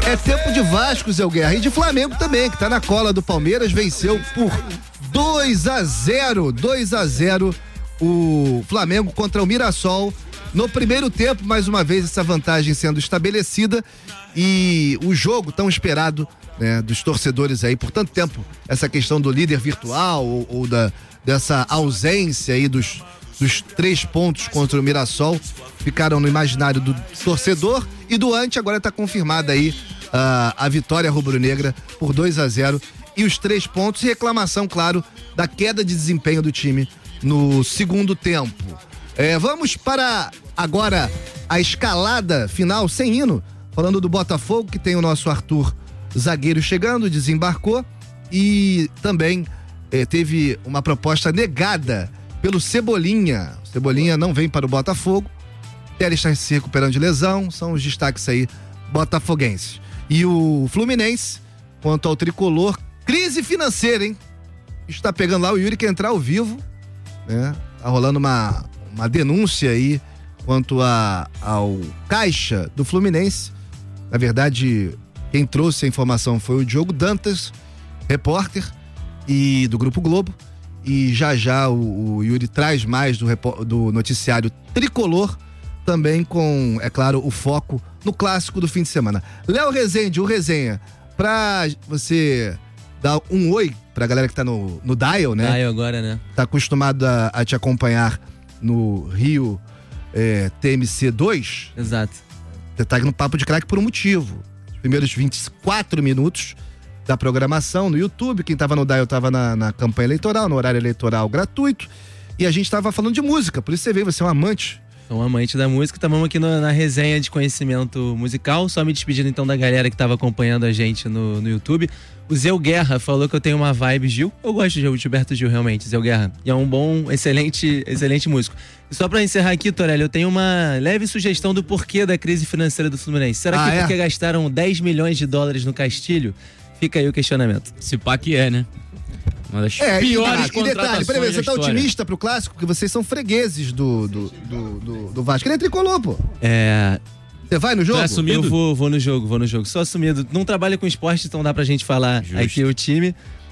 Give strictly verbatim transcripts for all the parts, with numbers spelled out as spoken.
É tempo de Vasco, Zé Guerra, e de Flamengo também, que tá na cola do Palmeiras, venceu por dois a zero, dois a zero o Flamengo contra o Mirassol. No primeiro tempo, mais uma vez, essa vantagem sendo estabelecida e o jogo tão esperado, né, dos torcedores aí por tanto tempo, essa questão do líder virtual ou, ou da, dessa ausência aí dos, dos três pontos contra o Mirassol, ficaram no imaginário do torcedor e do ante. Agora está confirmada aí uh, a vitória rubro-negra por dois a zero e os três pontos e reclamação, claro, da queda de desempenho do time no segundo tempo. É, vamos para agora a escalada final sem hino, falando do Botafogo, que tem o nosso Arthur zagueiro chegando, desembarcou e também eh, teve uma proposta negada pelo Cebolinha. O Cebolinha não vem para o Botafogo, Teles está se recuperando de lesão, são os destaques aí botafoguenses. E o Fluminense, quanto ao tricolor, crise financeira, hein? Está pegando lá, o Yuri quer entrar ao vivo, né? Tá rolando uma, uma denúncia aí quanto a, ao caixa do Fluminense. Na verdade, quem trouxe a informação foi o Diogo Dantas, repórter e do Grupo Globo. E já já o, o Yuri traz mais do, do noticiário tricolor, também com, é claro, o foco no clássico do fim de semana. Léo Rezende, o Resenha, pra você dar um oi pra galera que tá no, no Dial, né? Dial agora, né? Tá acostumado a, a te acompanhar no Rio é, T M C dois. Exato. Você tá aqui no Papo de Craque por um motivo. Os primeiros vinte e quatro minutos da programação no YouTube, quem tava no Dial tava na, na campanha eleitoral, no horário eleitoral gratuito, e a gente tava falando de música, por isso você veio, você é um amante. Sou um amante da música, estamos aqui no, na resenha de conhecimento musical, só me despedindo então da galera que tava acompanhando a gente no, no YouTube. O Zé Guerra falou que eu tenho uma vibe Gil, eu gosto de Gilberto Gil realmente, Zé Guerra, e é um bom, excelente, excelente músico. E só pra encerrar aqui, Torelli, eu tenho uma leve sugestão do porquê da crise financeira do Fluminense. Será ah, que é? porque gastaram dez milhões de dólares no Castilho? Fica aí o questionamento. Se pá que é, né? Uma das é, piores e, contratações. E detalhe, peraí, você tá história. otimista pro clássico? Porque vocês são fregueses do, do, do, do, do Vasco. Ele é tricolor, pô. É. Você vai no jogo? Tá assumido? Eu vou, vou no jogo, vou no jogo. Só assumido. Não trabalha com esporte, então dá pra gente falar Justo. aqui o time.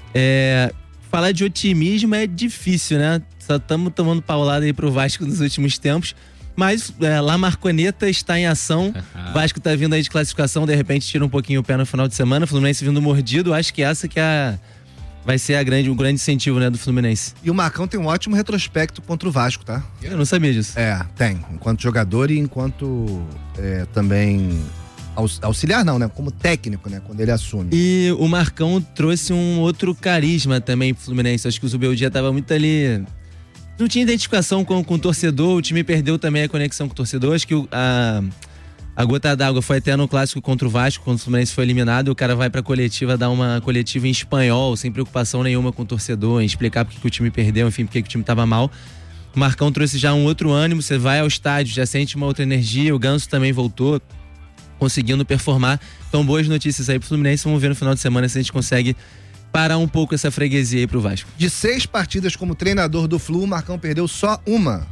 É, falar de otimismo é difícil, né? Só estamos tomando paulada aí pro Vasco nos últimos tempos. Mas é, La Marconeta está em ação. Vasco tá vindo aí de classificação, de repente tira um pouquinho o pé no final de semana. Fluminense vindo mordido. Acho que essa que é a, vai ser a grande, o grande incentivo, né, do Fluminense. E o Marcão tem um ótimo retrospecto contra o Vasco, tá? Eu não sabia disso. É, tem. Enquanto jogador e enquanto é, também aux, auxiliar, não, né? Como técnico, né? Quando ele assume. E o Marcão trouxe um outro carisma também pro Fluminense. Acho que o Zubeldia tava muito ali... Não tinha identificação com, com o torcedor, o time perdeu também a conexão com o torcedor. Acho que o, a, a gota d'água foi até no clássico contra o Vasco, quando o Fluminense foi eliminado, e o cara vai pra coletiva dar uma coletiva em espanhol, sem preocupação nenhuma com o torcedor, em explicar porque que o time perdeu, enfim, porque que o time tava mal. O Marcão trouxe já um outro ânimo, você vai ao estádio, já sente uma outra energia, o Ganso também voltou, conseguindo performar. Então, boas notícias aí pro Fluminense, vamos ver no final de semana se a gente consegue parar um pouco essa freguesia aí pro Vasco. De seis partidas como treinador do Flu, o Marcão perdeu só uma.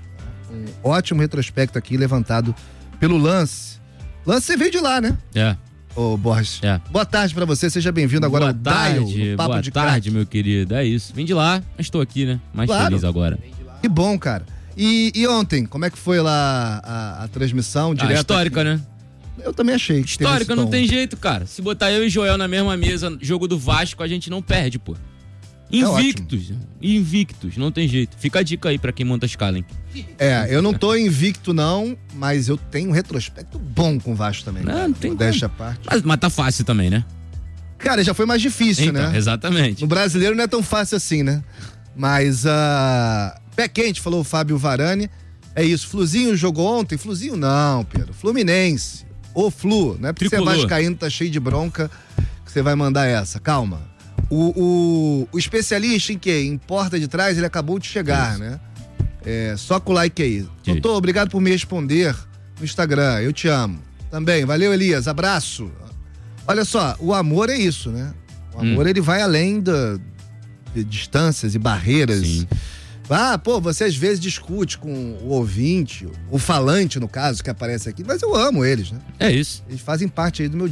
Um ótimo retrospecto aqui levantado pelo Lance. Lance, você veio de lá, né? É. Ô, Borges. É. Boa tarde pra você, seja bem-vindo agora boa ao tarde, Dial, no Papo boa de tarde, Craque. meu querido. É isso. Vim de lá, mas estou aqui, né? Mais Claro. feliz agora. Que bom, cara. E, e ontem, como é que foi lá a, a transmissão direta? Ah, histórica, aqui? né? Eu também achei. Que Histórica, teve não esse tem tom. jeito, cara. Se botar eu e Joel na mesma mesa, jogo do Vasco, a gente não perde, pô. É Invictos. Invictos, não tem jeito. Fica a dica aí pra quem monta a escala, hein? É, eu não tô invicto não, mas eu tenho um retrospecto bom com o Vasco também. Não, cara. não tem Modéstia à como. parte. Mas, mas tá fácil também, né? Cara, já foi mais difícil, Então, né? exatamente. No brasileiro não é tão fácil assim, né? Mas, uh, pé quente, falou o Fábio Varane. É isso, Fluzinho jogou ontem? Fluzinho não, Pedro. Fluminense. Ô Flu, não é porque Tricolor. você é vascaíno, tá cheio de bronca, que você vai mandar essa. Calma. O, o, o especialista em quê? Em porta de trás, ele acabou de chegar, isso. né? É, só com o like aí. Doutor, obrigado por me responder no Instagram. Eu te amo. Também. Valeu, Elias. Abraço. Olha só, o amor é isso, né? O amor, hum. ele vai além da, de distâncias e barreiras. Sim. Ah, pô, você às vezes discute com o ouvinte, o falante, no caso, que aparece aqui, mas eu amo eles, né? É isso. Eles fazem parte aí do meu